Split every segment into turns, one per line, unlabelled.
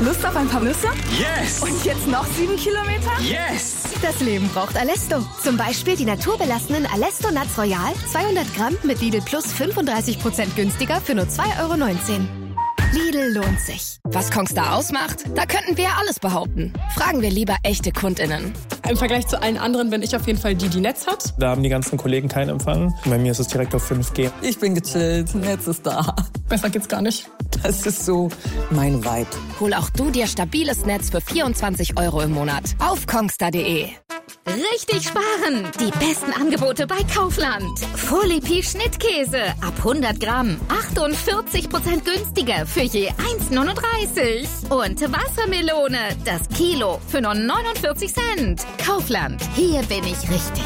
Lust auf ein paar Nüsse?
Yes!
Und jetzt noch 7 Kilometer?
Yes!
Das Leben braucht Alesto. Zum Beispiel die naturbelassenen Alesto Nuts Royal, 200 Gramm mit Lidl Plus 35% günstiger für nur 2,19 €. Lidl lohnt sich.
Was Kongstar ausmacht? Da könnten wir ja alles behaupten. Fragen wir lieber echte KundInnen.
Im Vergleich zu allen anderen bin ich auf jeden Fall die Netz hat.
Da haben die ganzen Kollegen keinen Empfang. Bei mir ist es direkt auf 5G.
Ich bin gechillt, Netz ist da.
Besser geht's gar nicht.
Das ist so mein Vibe.
Hol auch du dir stabiles Netz für 24 € im Monat auf kongstar.de.
Richtig sparen! Die besten Angebote bei Kaufland. Folie Schnittkäse ab 100 Gramm. 48% günstiger für je 1,39 €. Und Wassermelone, das Kilo für nur 49 Cent. Kaufland, hier bin ich richtig.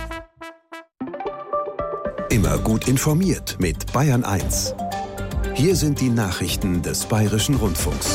Immer gut informiert mit Bayern 1. Hier sind die Nachrichten des Bayerischen Rundfunks.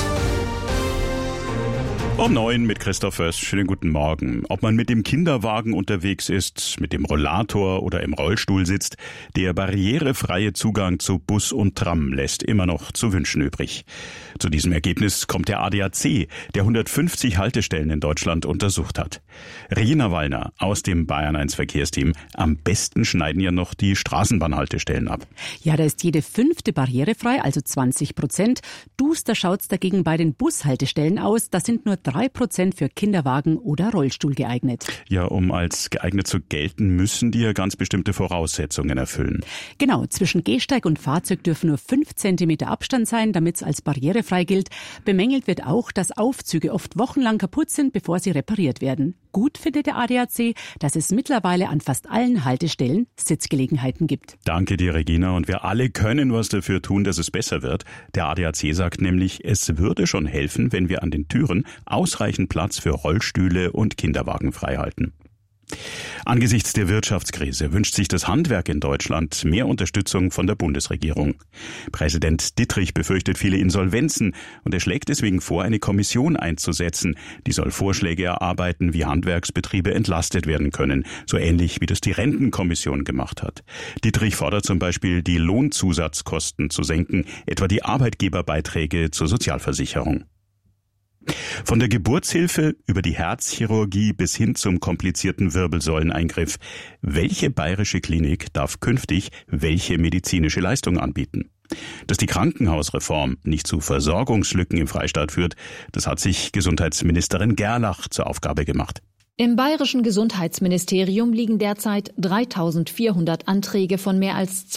Um 9 mit Christoph Föst. Schönen guten Morgen. Ob man mit dem Kinderwagen unterwegs ist, mit dem Rollator oder im Rollstuhl sitzt, der barrierefreie Zugang zu Bus und Tram lässt immer noch zu wünschen übrig. Zu diesem Ergebnis kommt der ADAC, der 150 Haltestellen in Deutschland untersucht hat. Regina Wallner aus dem Bayern 1 Verkehrsteam. Am besten schneiden ja noch die Straßenbahnhaltestellen ab.
Ja, da ist jede 5. barrierefrei, also 20%. Duster schaut's dagegen bei den Bushaltestellen aus. Das sind nur 3% für Kinderwagen oder Rollstuhl geeignet.
Ja, um als geeignet zu gelten, müssen die ja ganz bestimmte Voraussetzungen erfüllen.
Genau, zwischen Gehsteig und Fahrzeug dürfen nur 5 Zentimeter Abstand sein, damit es als barrierefrei gilt. Bemängelt wird auch, dass Aufzüge oft wochenlang kaputt sind, bevor sie repariert werden. Gut findet der ADAC, dass es mittlerweile an fast allen Haltestellen Sitzgelegenheiten gibt.
Danke dir, Regina. Und wir alle können was dafür tun, dass es besser wird. Der ADAC sagt nämlich, es würde schon helfen, wenn wir an den Türen ausreichend Platz für Rollstühle und Kinderwagen freihalten. Angesichts der Wirtschaftskrise wünscht sich das Handwerk in Deutschland mehr Unterstützung von der Bundesregierung. Präsident Dittrich befürchtet viele Insolvenzen und er schlägt deswegen vor, eine Kommission einzusetzen. Die soll Vorschläge erarbeiten, wie Handwerksbetriebe entlastet werden können, so ähnlich wie das die Rentenkommission gemacht hat. Dittrich fordert zum Beispiel, die Lohnzusatzkosten zu senken, etwa die Arbeitgeberbeiträge zur Sozialversicherung. Von der Geburtshilfe über die Herzchirurgie bis hin zum komplizierten Wirbelsäuleneingriff. Welche bayerische Klinik darf künftig welche medizinische Leistung anbieten? Dass die Krankenhausreform nicht zu Versorgungslücken im Freistaat führt, das hat sich Gesundheitsministerin Gerlach zur Aufgabe gemacht.
Im bayerischen Gesundheitsministerium liegen derzeit 3.400 Anträge von mehr als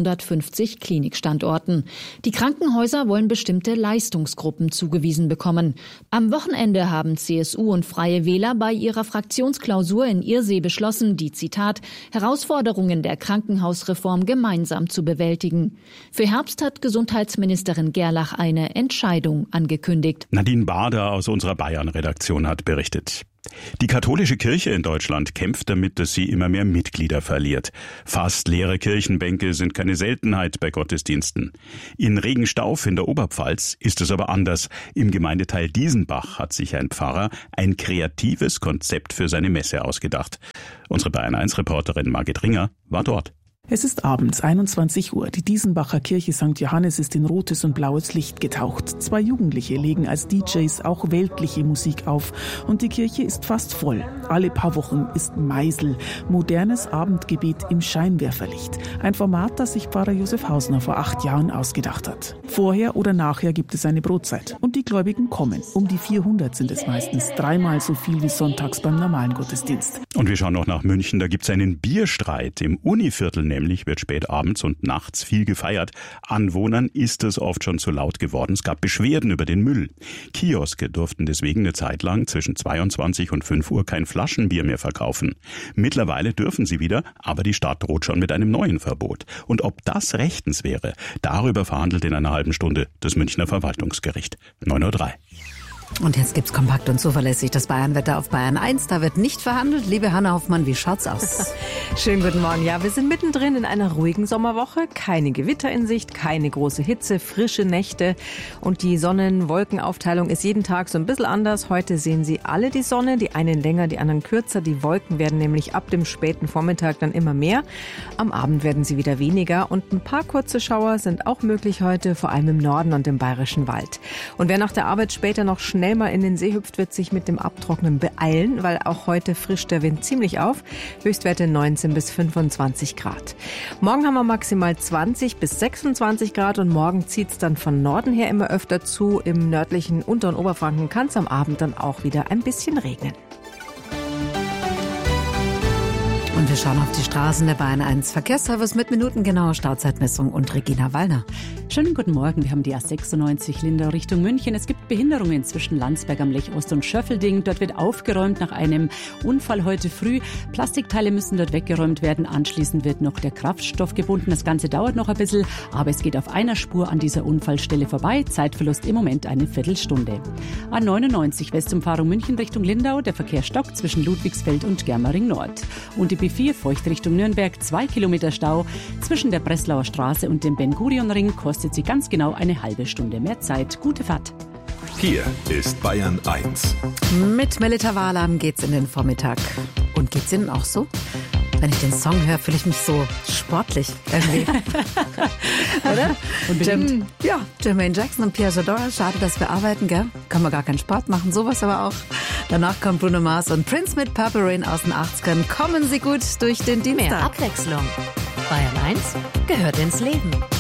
250 Klinikstandorten. Die Krankenhäuser wollen bestimmte Leistungsgruppen zugewiesen bekommen. Am Wochenende haben CSU und Freie Wähler bei ihrer Fraktionsklausur in Irsee beschlossen, die, Zitat, Herausforderungen der Krankenhausreform gemeinsam zu bewältigen. Für Herbst hat Gesundheitsministerin Gerlach eine Entscheidung angekündigt.
Nadine Bader aus unserer Bayern-Redaktion hat berichtet. Die katholische Kirche in Deutschland kämpft damit, dass sie immer mehr Mitglieder verliert. Fast leere Kirchenbänke sind keine Seltenheit bei Gottesdiensten. In Regenstauf in der Oberpfalz ist es aber anders. Im Gemeindeteil Diesenbach hat sich ein Pfarrer ein kreatives Konzept für seine Messe ausgedacht. Unsere Bayern-1-Reporterin Margit Ringer war dort.
Es ist abends, 21 Uhr. Die Diesenbacher Kirche St. Johannes ist in rotes und blaues Licht getaucht. 2 Jugendliche legen als DJs auch weltliche Musik auf. Und die Kirche ist fast voll. Alle paar Wochen ist Meisel, modernes Abendgebet im Scheinwerferlicht. Ein Format, das sich Pfarrer Josef Hausner vor 8 Jahren ausgedacht hat. Vorher oder nachher gibt es eine Brotzeit. Und die Gläubigen kommen. Um die 400 sind es meistens, 3-mal so viel wie sonntags beim normalen Gottesdienst.
Und wir schauen noch nach München. Da gibt es einen Bierstreit im Univiertel. Nämlich wird spät abends und nachts viel gefeiert. Anwohnern ist es oft schon zu laut geworden. Es gab Beschwerden über den Müll. Kioske durften deswegen eine Zeit lang zwischen 22 und 5 Uhr kein Flaschenbier mehr verkaufen. Mittlerweile dürfen sie wieder, aber die Stadt droht schon mit einem neuen Verbot. Und ob das rechtens wäre, darüber verhandelt in einer halben Stunde das Münchner Verwaltungsgericht. 9:03 Uhr.
Und jetzt gibt's kompakt und zuverlässig das Bayernwetter auf Bayern 1. Da wird nicht verhandelt. Liebe Hanna Hoffmann, wie schaut's aus?
Schönen guten Morgen. Ja, wir sind mittendrin in einer ruhigen Sommerwoche. Keine Gewitter in Sicht, keine große Hitze, frische Nächte. Und die Sonnen-Wolken-Aufteilung ist jeden Tag so ein bisschen anders. Heute sehen Sie alle die Sonne, die einen länger, die anderen kürzer. Die Wolken werden nämlich ab dem späten Vormittag dann immer mehr. Am Abend werden sie wieder weniger. Und ein paar kurze Schauer sind auch möglich heute, vor allem im Norden und im Bayerischen Wald. Und wer nach der Arbeit später noch schnell mal in den See hüpft, wird sich mit dem Abtrocknen beeilen, weil auch heute frischt der Wind ziemlich auf. Höchstwerte 19 bis 25 Grad. Morgen haben wir maximal 20 bis 26 Grad und morgen zieht es dann von Norden her immer öfter zu. Im nördlichen Unter- und Oberfranken kann es am Abend dann auch wieder ein bisschen regnen.
Und wir schauen auf die Straßen der Bayern 1 Verkehrsservice mit minutengenauer Stauzeitmessung und Regina Wallner.
Schönen guten Morgen, wir haben die A96 Lindau Richtung München. Es gibt Behinderungen zwischen Landsberg am Lech Ost und Schöffelding. Dort wird aufgeräumt nach einem Unfall heute früh. Plastikteile müssen dort weggeräumt werden. Anschließend wird noch der Kraftstoff gebunden. Das Ganze dauert noch ein bisschen, aber es geht auf einer Spur an dieser Unfallstelle vorbei. Zeitverlust im Moment eine Viertelstunde. A99 Westumfahrung München Richtung Lindau. Der Verkehr stockt zwischen Ludwigsfeld und Germering Nord. Und die B4 Feucht Richtung Nürnberg, 2 Kilometer Stau. Zwischen der Breslauer Straße und dem Ben-Gurion-Ring kostet sie ganz genau eine halbe Stunde mehr Zeit. Gute Fahrt.
Hier ist Bayern 1.
Mit Melita Wahlam geht's in den Vormittag. Und geht's Ihnen auch so? Wenn ich den Song höre, fühle ich mich so sportlich irgendwie. Oder? Und Jermaine Jackson und Pierre Jadot. Schade, dass wir arbeiten, gell? Kann man gar keinen Sport machen, sowas aber auch. Danach kommt Bruno Mars und Prince mit Purple Rain aus den 80ern. Kommen Sie gut durch den Dienstag.
Mehr Abwechslung. Bayern 1 gehört ins Leben.